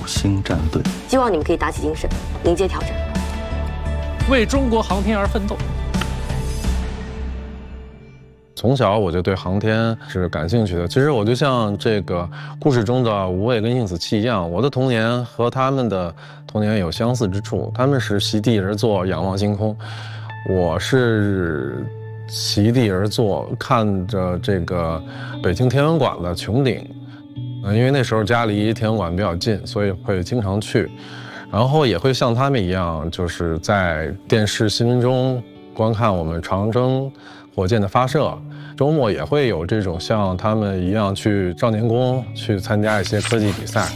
星战队。 希望你们可以打起精神，迎接挑战， 为中国航天而奋斗。 从小我就对航天是感兴趣的。其实我就像这个故事中的无畏跟应子期一样，我的童年和他们的童年有相似之处。他们是席地而坐，仰望星空；我是席地而坐，看着这个北京天文馆的穹顶。因为那时候家离天文馆比较近，所以会经常去。然后也会像他们一样，就是在电视新闻中观看我们长征火箭的发射，周末也会有这种像他们一样去少年宫去参加一些科技比赛。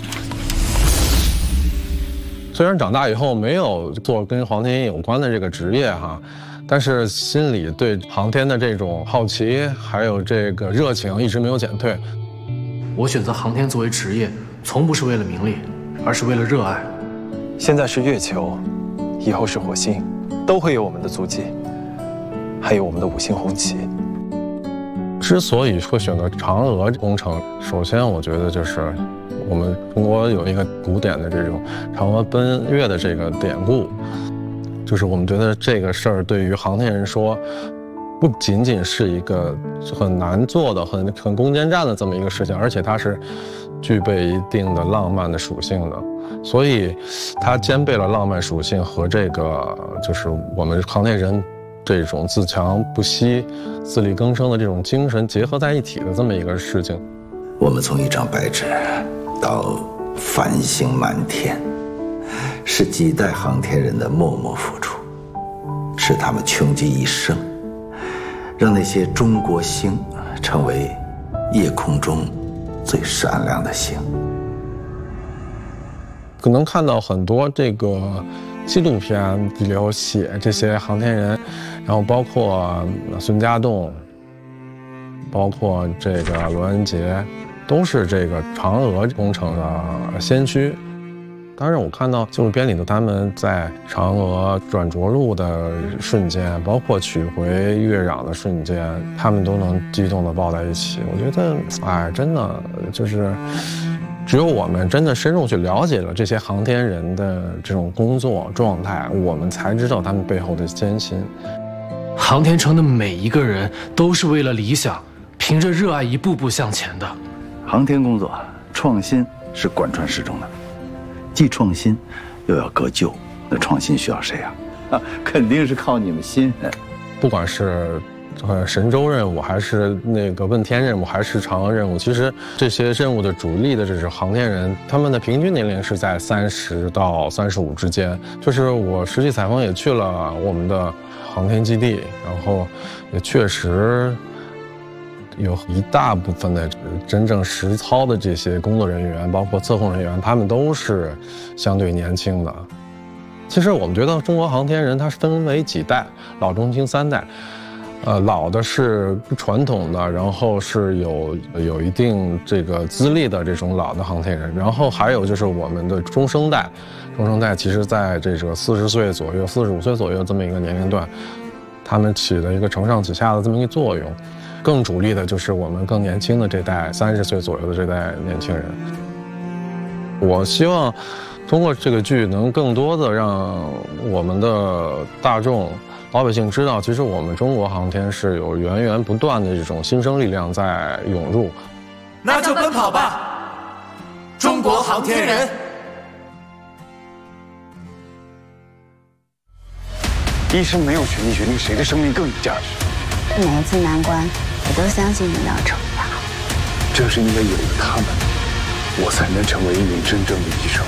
虽然长大以后没有做跟航天有关的这个职业哈，但是心里对航天的这种好奇还有这个热情一直没有减退。 我选择航天作为职业，从不是为了名利，而是为了热爱。 现在是月球，以后是火星，都会有我们的足迹。还有我们的5星红旗。 之所以会选择嫦娥工程，首先我觉得就是我们中国有一个古典的这种嫦娥奔月的这个典故，就是我们觉得这个事儿对于航天人说，不仅仅是一个很难做的、很攻坚战的这么一个事情，而且它是具备一定的浪漫的属性的。所以它兼备了浪漫属性和这个就是我们航天人这种自强不息、自力更生的这种精神结合在一起的这么一个事情。 我们从一张白纸到繁星满天，是几代航天人的默默付出，是他们穷极一生，让那些中国星成为夜空中最闪亮的星。 可能看到很多这个纪录片里有写这些航天人，然后包括孙家栋，包括这个罗恩杰，都是这个嫦娥工程的先驱。当然我看到纪录片里头他们在嫦娥转着陆的瞬间，包括取回月壤的瞬间，他们都能激动地抱在一起。我觉得真的就是只有我们真的深入去了解了这些航天人的这种工作状态，我们才知道他们背后的艰辛。 航天城的每一个人都是为了理想，凭着热爱一步步向前的。 航天工作创新是贯穿始终的，既创新又要革旧，那创新需要谁啊？肯定是靠你们新人。 不管是神舟任务还是那个问天任务还是嫦娥任务，其实这些任务的主力的这是航天人，他们的平均年龄是在30到35之间。就是我实际采访也去了我们的航天基地，然后也确实有一大部分的真正实操的这些工作人员，包括测控人员，他们都是相对年轻的。其实我们觉得中国航天人它分为几代，老中青3代。老的是传统的，然后是有一定这个资历的这种老的航天人，然后还有就是我们的中生代。中生代其实在这个40岁左右、45岁左右这么一个年龄段，他们起了一个承上启下的这么一个作用。更主力的就是我们更年轻的这代，30岁左右的这代年轻人。我希望通过这个剧能更多的让我们的大众老百姓知道，其实我们中国航天是有源源不断的这种新生力量在涌入。 那就奔跑吧，中国航天人！ 医生没有权利决定谁的生命更有价值。 每一次难关，我都相信你们要成大。 正是因为有了他们，我才能成为一名真正的医生。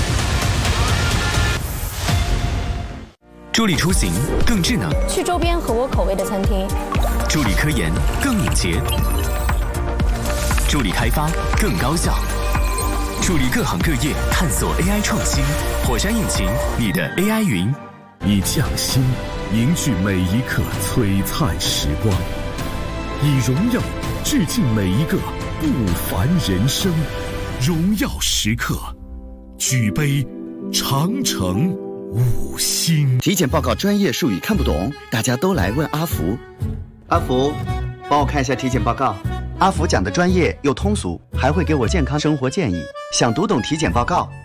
助力出行更智能， 去周边合我口味的餐厅； 助力科研更敏捷，助力开发更高效，助力各行各业探索 AI 创新。火山引擎，你的 AI 云， 以匠心凝聚每一刻璀璨时光，以荣耀致敬每一个不凡人生。荣耀时刻，举杯长城5星。 体检报告专业术语看不懂，大家都来问阿福。阿福，帮我看一下体检报告。阿福讲的专业又通俗，还会给我健康生活建议。想读懂体检报告，